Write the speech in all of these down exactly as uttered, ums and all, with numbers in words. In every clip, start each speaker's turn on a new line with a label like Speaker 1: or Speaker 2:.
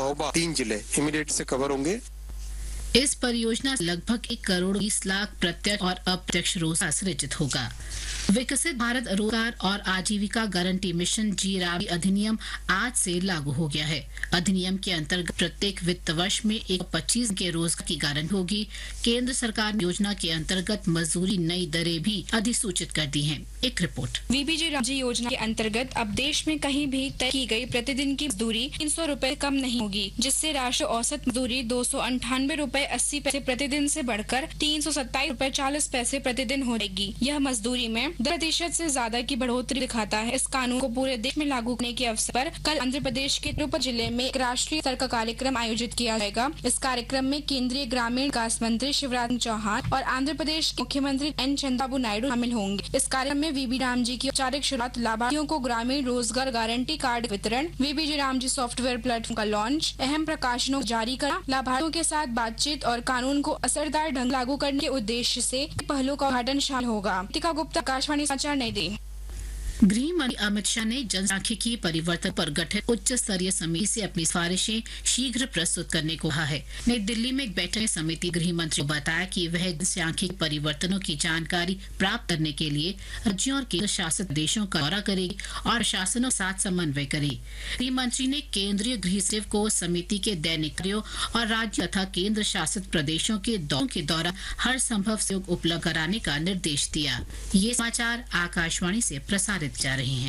Speaker 1: महोबा, तीन जिले इमीडिएट से कवर होंगे।
Speaker 2: इस परियोजना से लगभग एक करोड़ बीस लाख प्रत्यक्ष और अप्रत्यक्ष रोजगार सृजित होगा। विकसित भारत रोजगार और आजीविका गारंटी मिशन जी-रामजी अधिनियम आज से लागू हो गया है। अधिनियम के अंतर्गत प्रत्येक वित्त वर्ष में एक सौ पच्चीस के रोजगार की गारंटी होगी। केंद्र सरकार ने योजना के अंतर्गत मजदूरी नई दरें भी अधिसूचित कर दी हैं। एक रिपोर्ट।
Speaker 3: वीबीजी-रामजी योजना के अंतर्गत अब देश में कहीं भी तय की गई प्रतिदिन की मजदूरी तीन सौ रूपए कम नहीं होगी, जिससे राष्ट्रीय औसत मजदूरी दो सौ अंठानवे रूपए अस्सी पैसे प्रतिदिन से बढ़कर तीन सौ सत्ताईस रूपए चालीस पैसे प्रतिदिन हो जाएगी। यह मजदूरी में दस प्रतिशत से ज्यादा की बढ़ोतरी दिखाता है। इस कानून को पूरे देश में लागू करने के अवसर पर कल आंध्र प्रदेश के तिरुपति जिले में एक राष्ट्रीय स्तर का कार्यक्रम आयोजित किया जाएगा। इस कार्यक्रम में केंद्रीय ग्रामीण विकास मंत्री शिवराज सिंह चौहान और आंध्र प्रदेश के मुख्यमंत्री एन चंद्रबाबू नायडू शामिल होंगे। इस कार्यक्रम में वीबीजी-रामजी की औपचारिक शुरुआत, लाभार्थियों को ग्रामीण रोजगार गारंटी कार्ड वितरण, वीबीजी-रामजी सॉफ्टवेयर प्लेटफॉर्म का लॉन्च, अहम प्रकाशनों जारी करना, लाभार्थियों के साथ बातचीत और कानून को असरदार ढंग लागू करने के उद्देश्य से पहलू का उद्घाटन शामिल होगा। टीका गुप्ता, आकाशवाणी समाचार, नई दिल्ली।
Speaker 2: गृह मंत्री अमित शाह ने जनसांख्यिकी परिवर्तन पर गठित उच्च स्तरीय समिति से अपनी सिफारिशें शीघ्र प्रस्तुत करने को कहा है। नई दिल्ली में एक बैठक में समिति गृह मंत्री को बताया कि वह जनसांख्यिकी परिवर्तनों की जानकारी प्राप्त करने के लिए राज्यों और केंद्र शासित प्रदेशों का दौरा करेगी और शासनों के साथ समन्वय करेगी। गृह मंत्री ने केंद्रीय गृह सचिव को समिति के दैनिक कार्यों और राज्य तथा केंद्र शासित प्रदेशों के दौरों के दौरान हर संभव सहयोग उपलब्ध कराने का निर्देश दिया। ये समाचार आकाशवाणी से प्रसारित जा रहे हैं।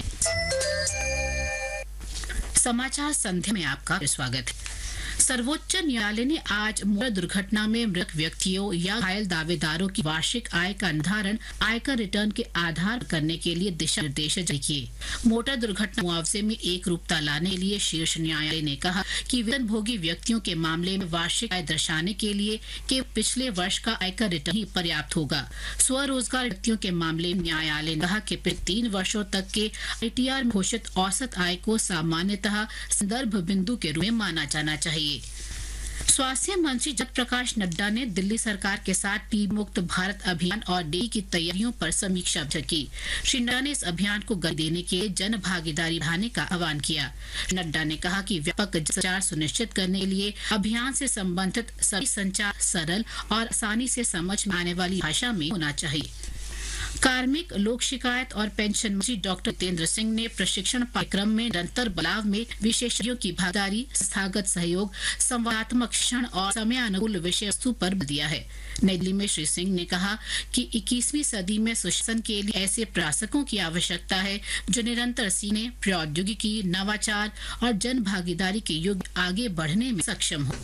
Speaker 2: समाचार संध्या में आपका स्वागत है। सर्वोच्च न्यायालय ने आज मोटर दुर्घटना में मृत व्यक्तियों या घायल दावेदारों की वार्षिक आय का निर्धारण आयकर रिटर्न के आधार करने के लिए दिशा निर्देश जारी किए। मोटर दुर्घटना मुआवजे में एक रूपता लाने के लिए शीर्ष न्यायालय ने कहा कि वेतनभोगी व्यक्तियों के मामले में वार्षिक आय दर्शाने के लिए केवल पिछले वर्ष का आयकर रिटर्न ही पर्याप्त होगा। स्वरोजगार व्यक्तियों के मामले में न्यायालय ने कहा कि पिछले तीन वर्षों तक के आईटीआर में घोषित औसत आय को सामान्यतः संदर्भ बिंदु के रूप में माना जाना चाहिए। स्वास्थ्य मंत्री जगत प्रकाश नड्डा ने दिल्ली सरकार के साथ टीबी मुक्त भारत अभियान और डेंगू की तैयारियों पर समीक्षा बैठक की। श्री नड्डा ने इस अभियान को गति देने के लिए जन भागीदारी बढ़ाने का आह्वान किया। नड्डा ने कहा कि व्यापक संचार सुनिश्चित करने के लिए अभियान से संबंधित सभी संचार सरल और आसानी से समझ में आने वाली भाषा में होना चाहिए। कार्मिक, लोक शिकायत और पेंशन मंत्री डॉक्टर जितेंद्र सिंह ने प्रशिक्षण पाठ्यक्रम में निरंतर बदलाव में विशेषज्ञों की भागीदारी, संस्थागत सहयोग, संवादात्मक शिक्षण और समयानुकूल विषय वस्तु पर बल दिया है। नई दिल्ली में श्री सिंह ने कहा कि इक्कीसवीं सदी में सुशासन के लिए ऐसे प्रशासकों की आवश्यकता है जो निरंतर सीखने, प्रौद्योगिकी, नवाचार और जन भागीदारी के युग आगे बढ़ने में सक्षम हो।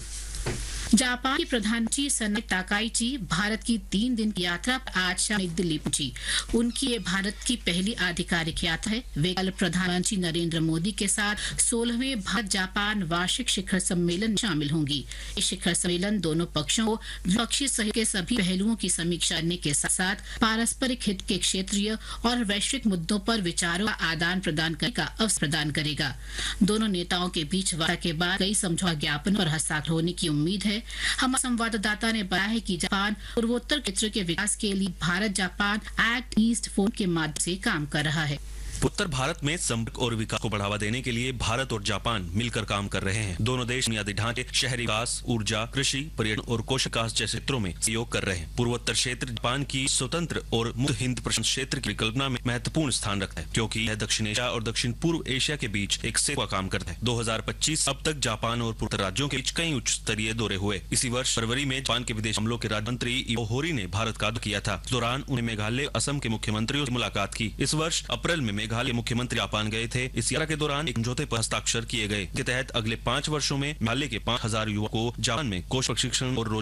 Speaker 2: जापान की प्रधानमंत्री सनाए ताकाइची भारत की तीन दिन की यात्रा पर आज शाम नई दिल्ली पहुंची। उनकी ये भारत की पहली आधिकारिक यात्रा है। वे कल प्रधानमंत्री नरेंद्र मोदी के साथ सोलहवें भारत जापान वार्षिक शिखर सम्मेलन में शामिल होंगी। ये शिखर सम्मेलन दोनों पक्षों को द्विपक्षीय सहयोग के सभी पहलुओं की समीक्षा करने के साथ साथ पारस्परिक हित के क्षेत्रीय और वैश्विक मुद्दों पर विचारों का आदान प्रदान करने का अवसर प्रदान करेगा। दोनों नेताओं के बीच वार्ता के बाद कई समझौता ज्ञापनों पर हस्ताक्षर होने की उम्मीद है। हमारे संवाददाता ने बताया है कि जापान पूर्वोत्तर क्षेत्र के विकास के लिए Bharat Japan act east forum के माध्यम से काम कर रहा है।
Speaker 4: उत्तर भारत में संपर्क और विकास को बढ़ावा देने के लिए भारत और जापान मिलकर काम कर रहे हैं। दोनों देश बुनियादी ढांचे, शहरी विकास, ऊर्जा, कृषि, पर्यटन और कोश विकास जैसे क्षेत्रों में सहयोग कर रहे हैं। पूर्वोत्तर क्षेत्र जापान की स्वतंत्र और मुक्त हिंद प्रशांत क्षेत्र की परिकल्पना में महत्वपूर्ण स्थान रखता है, क्योंकि यह दक्षिण एशिया और दक्षिण पूर्व एशिया के बीच एक सेतु का काम करता है। दो हजार पच्चीस अब तक जापान और पूर्वोत्तर राज्यों के बीच कई उच्च स्तरीय दौरे हुए। इसी वर्ष फरवरी में जापान के विदेश मामलों के राज्य मंत्री इओ होरी ने भारत का दौरा किया था। इस दौरान उन्हें मेघालय, असम के मुख्यमंत्रियों से मुलाकात की। इस वर्ष अप्रैल में मेघालय मुख्यमंत्री जापान गए थे। इस यात्रा के दौरान एक समझौते पर हस्ताक्षर किए गए। इसके तहत अगले पांच वर्षों में मेघालय के पांच हजार युवाओं को जापान में कौशल प्रशिक्षण और रोजगार